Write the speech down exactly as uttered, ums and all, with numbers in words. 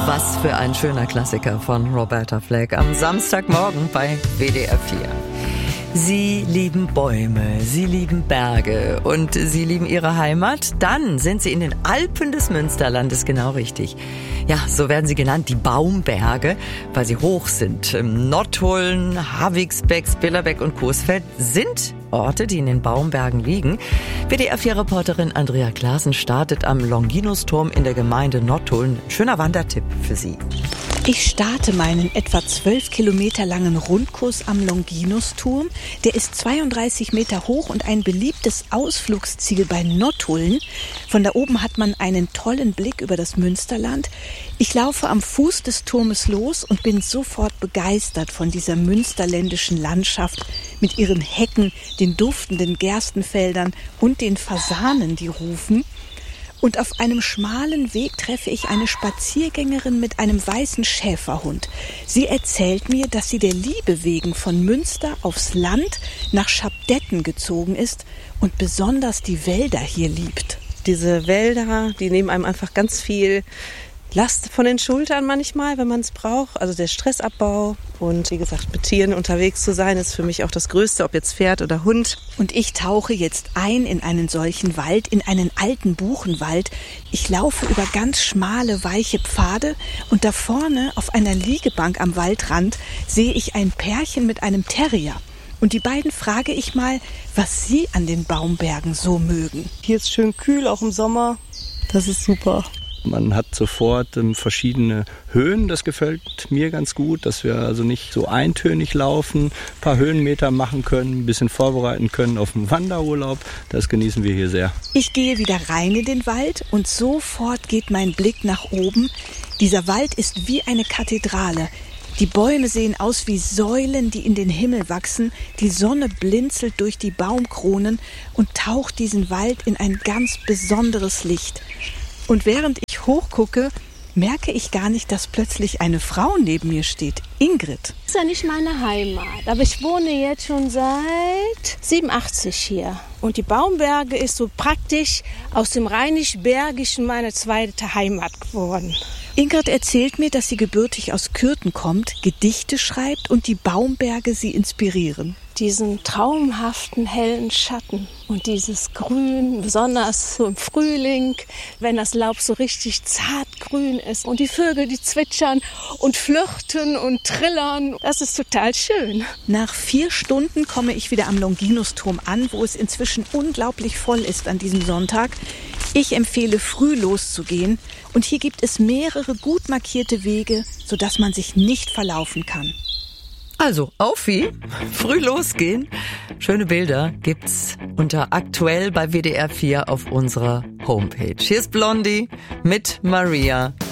Was für ein schöner Klassiker von Roberta Flack am Samstagmorgen bei W D R vier. Sie lieben Bäume, Sie lieben Berge und Sie lieben Ihre Heimat? Dann sind Sie in den Alpen des Münsterlandes genau richtig. Ja, so werden sie genannt, die Baumberge, weil sie hoch sind. Nottuln, Havigsbeck, Spillerbeck und Coesfeld sind Orte, die in den Baumbergen liegen. W D R vier-Reporterin Andrea Klaassen startet am Longinusturm in der Gemeinde Nottuln. Schöner Wandertipp für Sie. Ich starte meinen etwa zwölf Kilometer langen Rundkurs am Longinusturm. Der ist zweiunddreißig Meter hoch und ein beliebtes Ausflugsziel bei Nottuln. Von da oben hat man einen tollen Blick über das Münsterland. Ich laufe am Fuß des Turmes los und bin sofort begeistert von dieser münsterländischen Landschaft mit ihren Hecken, den duftenden Gerstenfeldern und den Fasanen, die rufen. Und auf einem schmalen Weg treffe ich eine Spaziergängerin mit einem weißen Schäferhund. Sie erzählt mir, dass sie der Liebe wegen von Münster aufs Land nach Schabdetten gezogen ist und besonders die Wälder hier liebt. Diese Wälder, die nehmen einem einfach ganz viel Last von den Schultern manchmal, wenn man es braucht. Also der Stressabbau und wie gesagt, mit Tieren unterwegs zu sein, ist für mich auch das Größte, ob jetzt Pferd oder Hund. Und ich tauche jetzt ein in einen solchen Wald, in einen alten Buchenwald. Ich laufe über ganz schmale, weiche Pfade und da vorne auf einer Liegebank am Waldrand sehe ich ein Pärchen mit einem Terrier. Und die beiden frage ich mal, was sie an den Baumbergen so mögen. Hier ist schön kühl, auch im Sommer. Das ist super. Man hat sofort ähm, verschiedene Höhen, das gefällt mir ganz gut, dass wir also nicht so eintönig laufen, ein paar Höhenmeter machen können, ein bisschen vorbereiten können auf den Wanderurlaub. Das genießen wir hier sehr. Ich gehe wieder rein in den Wald und sofort geht mein Blick nach oben. Dieser Wald ist wie eine Kathedrale. Die Bäume sehen aus wie Säulen, die in den Himmel wachsen. Die Sonne blinzelt durch die Baumkronen und taucht diesen Wald in ein ganz besonderes Licht. Und während ich hochgucke, merke ich gar nicht, dass plötzlich eine Frau neben mir steht. Ingrid. Das ist ja nicht meine Heimat, aber ich wohne jetzt schon seit siebenundachtzig hier. Und die Baumberge ist so praktisch aus dem Rheinisch-Bergischen meine zweite Heimat geworden. Ingrid erzählt mir, dass sie gebürtig aus Kürten kommt, Gedichte schreibt und die Baumberge sie inspirieren. Diesen traumhaften hellen Schatten und dieses Grün, besonders so im Frühling, wenn das Laub so richtig zartgrün ist und die Vögel, die zwitschern und flirten und trillern, das ist total schön. Nach vier Stunden komme ich wieder am Longinusturm an, wo es inzwischen unglaublich voll ist an diesem Sonntag. Ich empfehle, früh loszugehen und hier gibt es mehrere gut markierte Wege, sodass man sich nicht verlaufen kann. Also, auf wie? Früh losgehen. Schöne Bilder gibt's unter aktuell bei W D R vier auf unserer Homepage. Hier ist Blondie mit Maria.